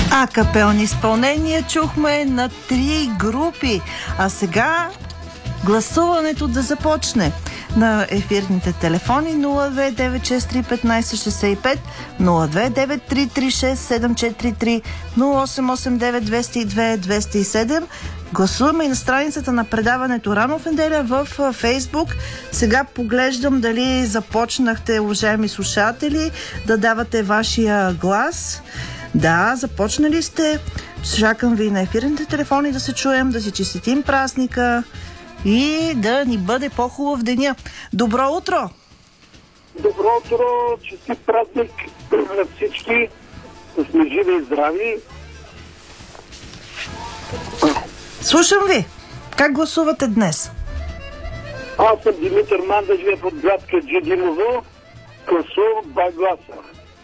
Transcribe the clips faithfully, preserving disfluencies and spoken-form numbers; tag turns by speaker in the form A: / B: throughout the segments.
A: А капелни изпълнения чухме на три групи. А сега гласуването да започне. На ефирните телефони нула две девет шест три едно пет шест пет, нула две девет три три шест седем четири три, нула осем осем девет две зero две две зero седем. Гласуваме и на страницата на предаването Рано в неделя в Фейсбук. Сега поглеждам дали започнахте, уважаеми слушатели, да давате вашия глас. Да, започнали сте. Чакам ви на ефирните телефони да се чуем, да си честитим празника и да ни бъде по-хубав деня. Добро утро!
B: Добро утро! Честит празник на всички! Да сме живи и здрави!
A: Слушам ви! Как гласувате днес?
B: Аз съм Димитър Манда, живея под град Каджидимово. Гласувам два гласа.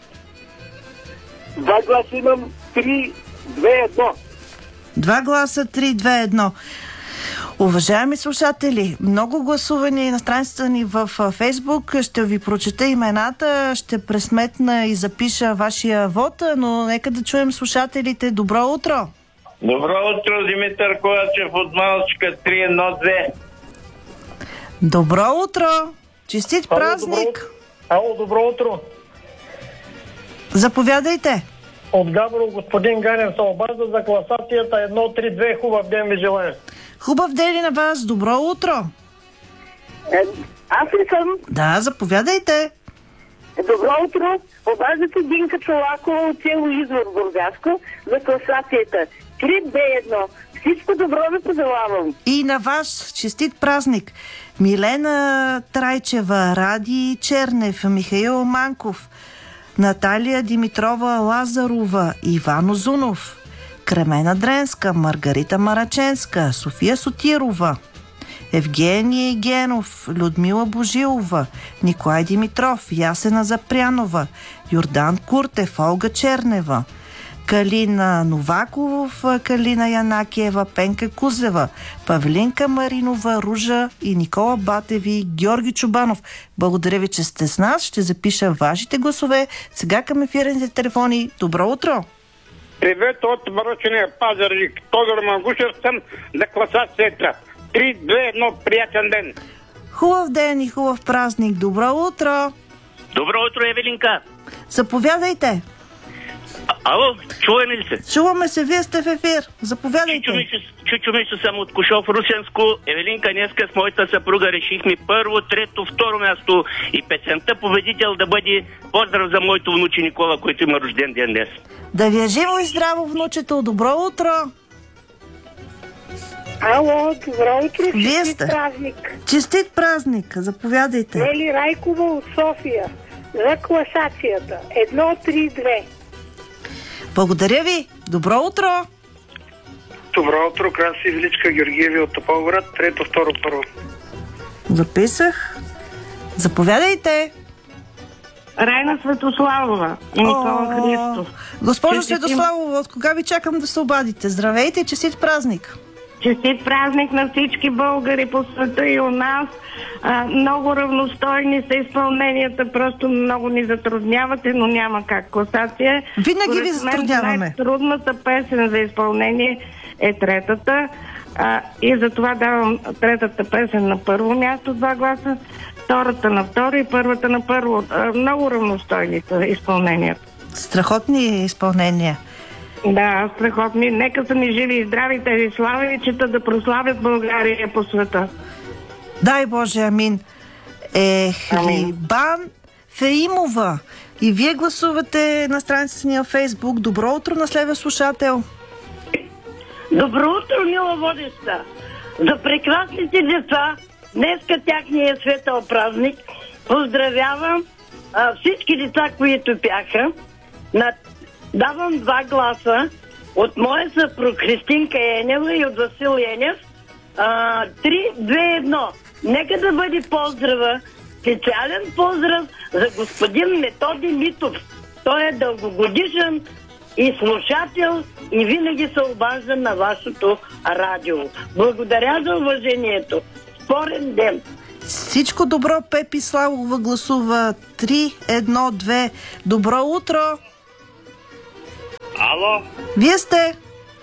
B: Два гласа имам три, две, едно.
A: Два гласа, три, две, едно. Уважаеми слушатели, много гласувани на страницата ни в Фейсбук. Ще ви прочета имената, ще пресметна и запиша вашия вод, но нека да чуем слушателите. Добро утро!
C: Добро утро, Димитър Ковачев от Малчика три едно две.
A: Добро утро! Честит
B: Ало,
A: празник!
B: Добро, ало, добро утро!
A: Заповядайте!
D: От Габрово господин Ганев се обажда за класацията едно три две. Хубав ден ви желая.
A: Хубав ден и на вас! Добро утро!
E: Е, аз ли съм?
A: Да, заповядайте!
E: Добро утро! Обаждате Динка Чолакова от село Извор, Бургаско, за класацията три две едно. Всичко добро ви пожелавам!
A: И на вас честит празник! Милена Трайчева, Ради Чернев, Михаил Манков, Наталия Димитрова Лазарова, Иван Озунов, Кремена Дренска, Маргарита Мараченска, София Сотирова, Евгений Генов, Людмила Божилова, Николай Димитров, Ясена Запрянова, Йордан Куртев, Олга Чернева, Калина Новаков, Калина Янакиева, Пенка Кузева, Павлинка Маринова, Ружа и Никола Батеви, Георги Чубанов. Благодаря ви, че сте с нас. Ще запиша вашите гласове. Сега към ефирните телефони. Добро утро!
B: Привет от Барочения Пазарик. Тодор Мангушев съм на класацията. три две едно. Приятен ден!
A: Хубав ден и хубав празник. Добро утро!
C: Добро утро, Евелинка.
A: Заповядайте!
C: А, ало, чуваме ли се?
A: Чуваме се, вие сте в ефир. Заповядайте.
C: Чучо Мишо, Чучо Мишо съм от Кошов, Русенско. Евелинка, днеска с моята съпруга решихме първо, трето, второ място и песента победител да бъде поздрав за моето внуче Никола, който има рожден ден днес.
A: Да ви е живо и здраво, внучето. Добро утро!
E: Ало, добро утро!
A: Вие
E: Честит
A: сте.
E: празник!
A: Честит празник! Заповядайте.
E: Нели Райкова от София за класацията едно три две.
A: Благодаря ви. Добро утро!
B: Добро утро, Краси Величка Георгиеви от Тополград. Трето, второ, първо.
A: Записах. Заповядайте.
F: Райна Светославова и Никола
A: О,
F: Христов.
A: Госпожо
F: Честит им-
A: Светославова, от кога ви чакам да се обадите? Здравейте и честит празник!
F: Честит празник на всички българи по света и у нас. А, много равностойни са изпълненията, просто много ни затруднявате, но няма как. Класация.
A: Винаги ви
F: Според мен
A: затрудняваме.
F: най-трудната песен за изпълнение е третата. А, и затова давам третата песен на първо място, два гласа, втората на второ и първата на първо. А, много равностойни са изпълненията.
A: Страхотни изпълнения.
F: Да, страхотни. Нека са ни живи и здрави тези славяничета да прославят България по света.
A: Дай Боже, амин. Ехлибан Феимова. И вие гласувате на страницата ни на Фейсбук. Добро утро на следващ слушател.
G: Добро утро, мила водеща! За прекрасните деца, днеска тяхния светъл празник, поздравявам а, всички деца, които пяха. На... Давам два гласа от моя съпруг Христинка Енева и от Васил Енев. три две едно. Нека да бъде поздрава, специален поздрав за господин Методи Митов. Той е дългогодишен и слушател и винаги се обажда на вашето радио. Благодаря за уважението. Спорен ден!
A: Всичко добро, Пепи Славова гласува три едно две. Добро утро!
B: Ало?
A: Вие сте?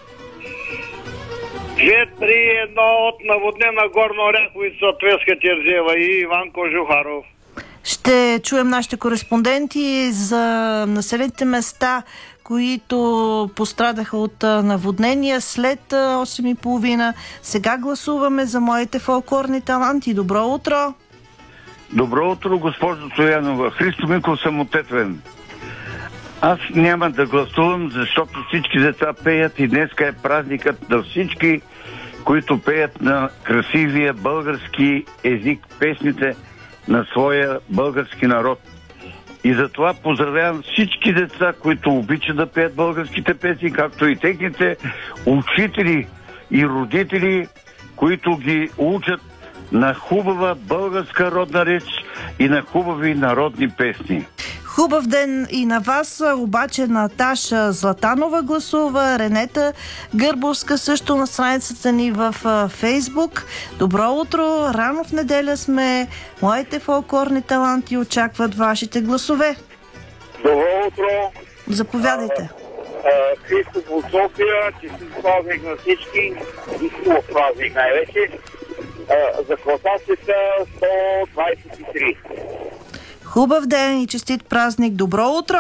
B: две три едно от наводнена Горна Оряховица, Треска Терзева и Иван Кожухаров.
A: Ще чуем нашите кореспонденти за населените места, които пострадаха от наводнения след осем и половина. Сега гласуваме за моите фолклорни таланти. Добро утро!
H: Добро утро, госпожо Стоянова. Христо Миков съм от Тетвен. Аз няма да гласувам, защото всички деца пеят и днеска е празникът на всички, които пеят на красивия български език песните на своя български народ. И затова поздравявам всички деца, които обичат да пеят българските песни, както и техните учители и родители, които ги учат на хубава българска родна реч и на хубави народни песни.
A: Хубав ден и на вас, обаче Наташа Златанова гласува, Ренета Гърбовска също на страницата ни в Фейсбук. Добро утро, рано в неделя сме, моите фолклорни таланти очакват вашите гласове.
B: Добро утро!
A: Заповядайте.
B: Христо от София, честит празник на всички и хубав празник най-вече. За класацията сто двадесет и три.
A: Хубав ден и честит празник. Добро утро!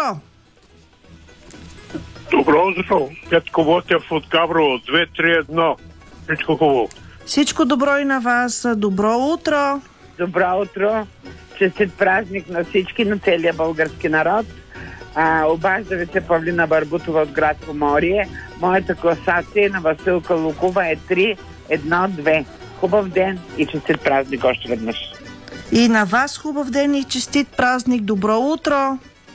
I: Добро утро! Петко Ботев от Габрово. две три едно. Всичко хубаво.
A: Всичко добро и на вас. Добро утро!
J: Добро утро! Честит празник на всички, на целия български народ. А, обажда ви се Павлина Барбутова от град Поморие. Моята класация на Василка Лукова е три едно две. Хубав ден и честит празник още веднъж.
A: И на вас хубав ден и честит празник. Добро утро!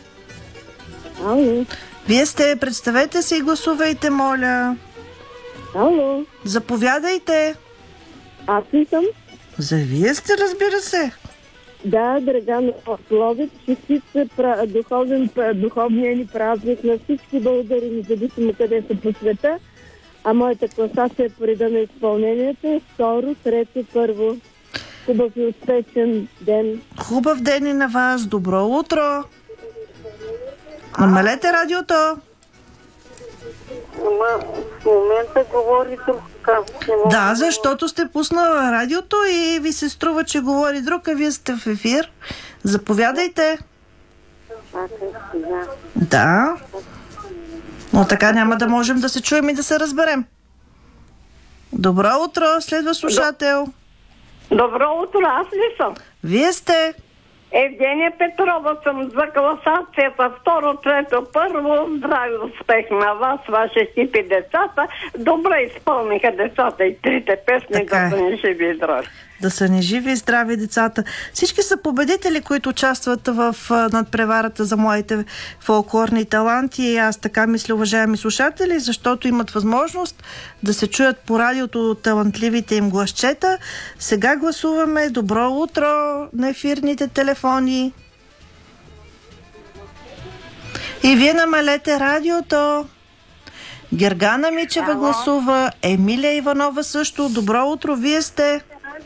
E: Ало.
A: Вие сте, представете се и гласувайте, моля.
E: Ало.
A: Заповядайте.
E: Аз ли съм?
A: За вие сте, разбира се.
E: Да, Драган Ловец, честит духовен, духовния ни празник на всички българи, независимо къде са по света. А моята класация по реда на изпълнението е второ, трето, първо. Хубав и успешен ден.
A: Хубав ден и на вас. Добро утро. Намалете радиото.
E: Ама в момента говори друг.
A: Да, защото сте пуснала радиото и ви се струва, че говори друг, а вие сте в ефир. Заповядайте. Да. Но така няма да можем да се чуем и да се разберем. Добро утро, следва слушател.
G: Добро утро, аз ли съм?
A: Вие сте.
G: Евгения Петрова съм за класацията. Второ, трето, първо. Здрави успех на вас, ваше екип и децата. Добре изпълниха децата и трите песни, да са ни живи и здрави.
A: Да са ни живи и здрави децата. Всички са победители, които участват в надпреварата за моите фолклорни таланти. И аз така мисля, уважаеми слушатели, защото имат възможност да се чуят по радиото от талантливите им гласчета. Сега гласуваме добро утро на ефирните телефони. И вие намалете радиото. Гергана Мичева Ало. Гласува, Емилия Иванова също. Добро утро, вие сте.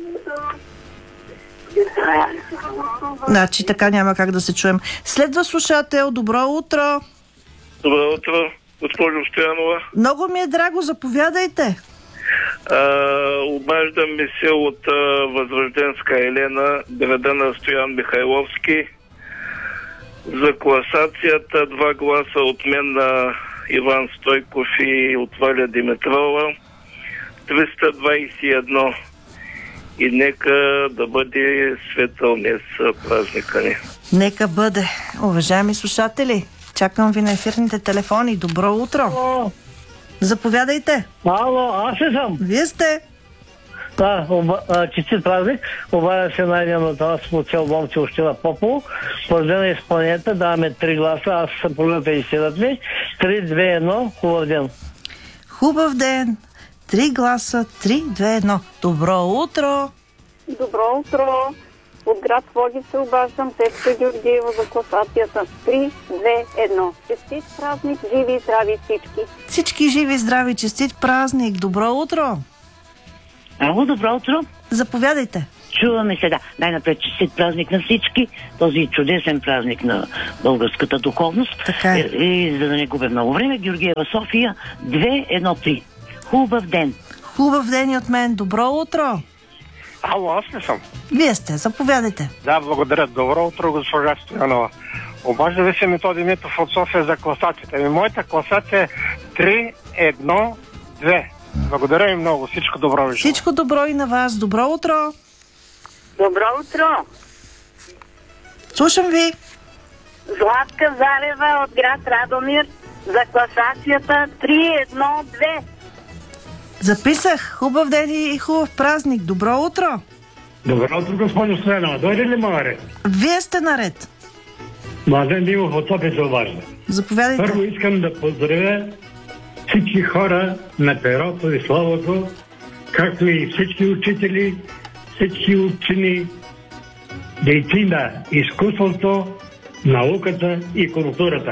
A: Значи така няма как да се чуем. Следва слушател, добро утро.
I: Добро утро, госпожо Стоянова.
A: Много ми е драго, заповядайте.
I: А, обаждам ми се от а, Възрожденска Елена, града на Стоян Михайловски. За класацията два гласа от мен на Иван Стойков и от Валя Димитрова. триста двадесет и едно. И нека да бъде светъл днес празника ни.
A: Нека бъде. Уважаеми слушатели, чакам ви на ефирните телефони. Добро утро.
D: Ало.
A: Заповядайте.
D: Ало, аз ли съм?
A: Вие сте.
D: Да, оба, а, честит празник. Обадя се най-ден от вас по цел Ломче, община Попово. Поздравя на изпълнението, даваме три гласа, аз съм програмата и седат ми. три две едно, хубав ден.
A: Хубав ден. Три гласа, три две едно. Добро утро.
E: Добро утро. От град Своги се обаждам, Тетка Георгиева за класацията. три две едно. Честит празник, живи и здрави всички.
A: Всички живи и здрави, честит празник. Добро утро.
J: Ало, добро утро.
A: Заповядайте.
G: Чуваме се, да. Най-напред честит празник на всички, този чудесен празник на българската духовност.
A: Така е.
G: И, и за да не губя много време, Георгиева София, две едно три. Хубав ден.
A: Хубав ден и от мен. Добро утро.
K: Ало, аз не съм.
A: Вие сте, заповядайте.
K: Да, благодаря. Добро утро, госпожа Стоянова. Обажда ви се Методи Митов от София за класацията. Ами, моята класация е три едно две. Благодаря ви много. Всичко добро ви.
A: Всичко добро и на вас. Добро утро.
L: Добро утро.
A: Слушам ви.
L: Златка Залева от град Радомир за класацията три едно две.
A: Записах. Хубав ден и хубав празник. Добро утро.
M: Добро утро, госпожо Стоянова. Дойде ли моя ред?
A: Вие сте наред.
M: Младен Димов от София се обажда.
A: Заповядайте.
M: Първо искам да поздравя всички хора на перото и словото, както и всички учители, всички учени, дейци на изкуството, науката и културата.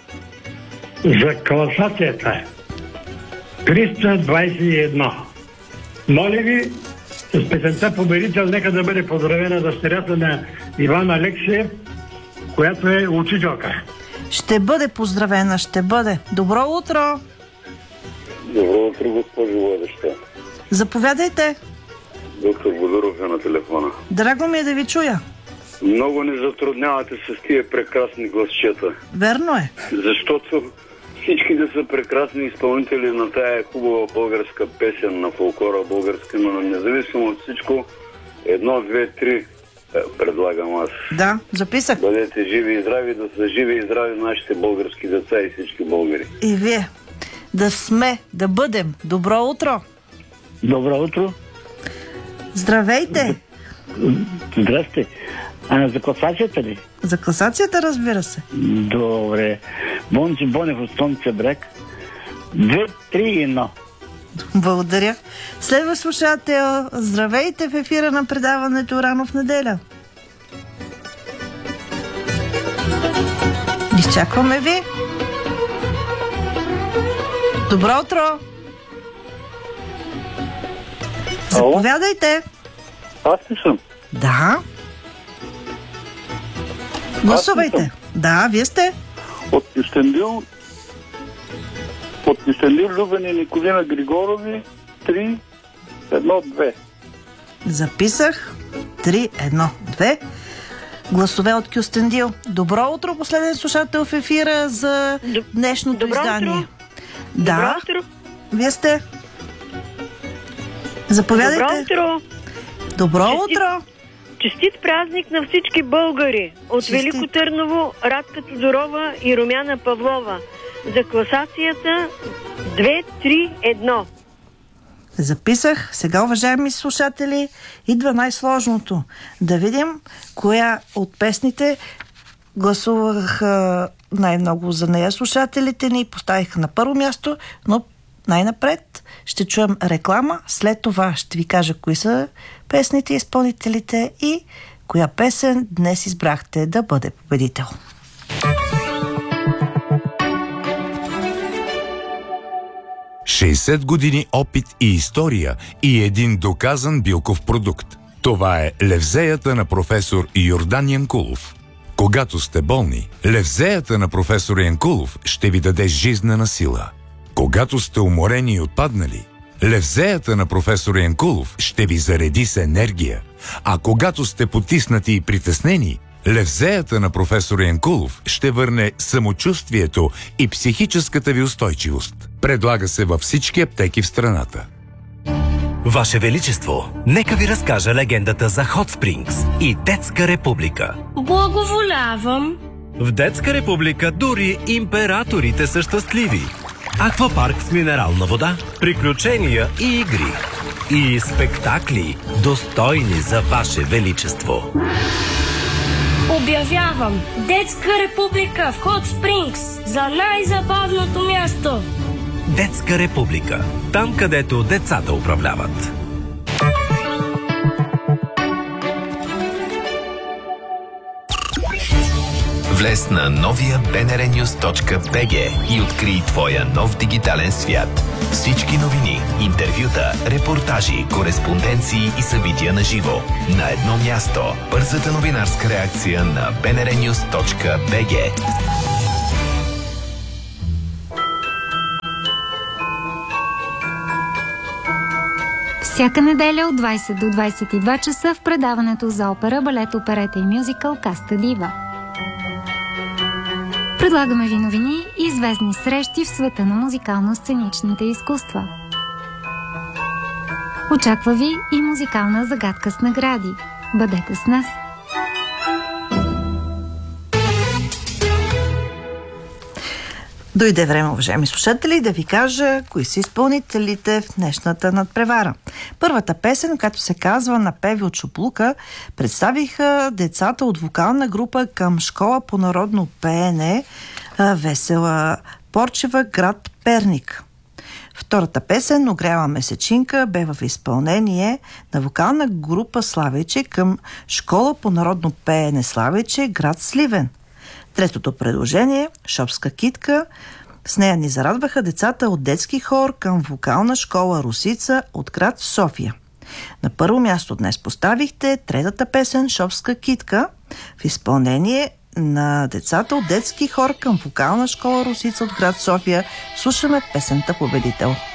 M: За класацията триста двадесет и едно. Моля ви, с песента победител нека да бъде поздравена дъщерята на Иван Алексиев, която е учителка.
A: Ще бъде поздравена, ще бъде. Добро утро.
N: Добро утро, госпожо водеща.
A: Заповядайте.
N: Доктор Бодоров е на телефона.
A: Драго ми е да ви чуя.
N: Много ни затруднявате с тия прекрасни гласчета.
A: Верно е.
N: Защото всички да са прекрасни изпълнители на тая хубава българска песен, на фолклора българска, но независимо от всичко, едно, две, три предлагам аз.
A: Да, записах.
N: Бъдете живи и здрави, да са живи и здрави нашите български деца и всички българи.
A: И вие. Да сме, да бъдем. Добро утро.
O: Добро утро.
A: Здравейте.
O: Здрасте. А за класацията ли?
A: За класацията, разбира се.
O: Добре. Бонче Бонев от Слънчев бряг. Две, три, едно.
A: Благодаря. Следва слушател. Здравейте в ефира на предаването Рано в неделя. Изчакваме ви. Добро утро. Заповядайте.
P: Аз ли съм?
A: Да. Гласувайте. Да, вие сте.
P: От Кюстендил От Кюстендил Любен и Николина Григорови три едно две.
A: Записах. три едно две. Гласове от Кюстендил. Добро утро, последен слушател в ефира за днешното
Q: Добро
A: издание.
Q: Утро.
A: Да.
Q: Добро утро.
A: Вие сте. Заповядайте.
Q: Добро утро.
A: Добро
Q: Честит,
A: утро.
Q: Честит празник на всички българи. От
A: Честит.
Q: Велико Търново, Радка Тодорова и Румяна Павлова. За класацията две три едно.
A: Записах. Сега, уважаеми слушатели, идва най-сложното. Да видим коя от песните гласуваха най-много за нея слушателите ни, поставиха на първо място, но най-напред ще чуем реклама, след това ще ви кажа кои са песните и изпълнителите и коя песен днес избрахте да бъде победител.
R: шейсет години опит и история и един доказан билков продукт. Това е левзеята на професор Йордан Янкулов. Когато сте болни, левзеята на професор Янкулов ще ви даде жизнена сила. Когато сте уморени и отпаднали, левзеята на професор Янкулов ще ви зареди с енергия. А когато сте потиснати и притеснени, левзеята на професор Янкулов ще върне самочувствието и психическата ви устойчивост. Предлага се във всички аптеки в страната.
S: Ваше Величество, нека ви разкажа легендата за Hot Springs и Детска република.
T: Благоволявам.
S: В Детска република дори императорите са щастливи. Аквапарк с минерална вода, приключения и игри. И спектакли, достойни за Ваше Величество.
T: Обявявам Детска република в Hot Springs за най-забавното място.
S: Детска република. Там, където децата управляват.
U: Влез на новия би ен ар нюс точка би джи и открий твоя нов дигитален свят. Всички новини, интервюта, репортажи, кореспонденции и събития на живо. На едно място. Бързата новинарска реакция на би ен ар нюс точка би джи.
V: Всяка неделя от двайсет до двайсет и два часа в предаването за опера, балет, оперета и мюзикъл Каста Дива. Предлагаме ви новини и известни срещи в света на музикално-сценичните изкуства. Очаква ви и музикална загадка с награди. Бъдете с нас!
A: Дойде време, уважаеми слушатели, да ви кажа кои са изпълнителите в днешната надпревара. Първата песен, която се казва "Напеви от Шоплука", представиха децата от вокална група към школа по народно пеене Весела Порчева, град Перник. Втората песен "Огряла месечинка" бе в изпълнение на вокална група Славейче към школа по народно пеене Славейче, град Сливен. Третото предложение "Шопска китка", с нея ни зарадваха децата от детски хор към вокална школа Русица от град София. На първо място днес поставихте третата песен "Шопска китка" в изпълнение на децата от детски хор към вокална школа Русица от град София. Слушаме песента победител.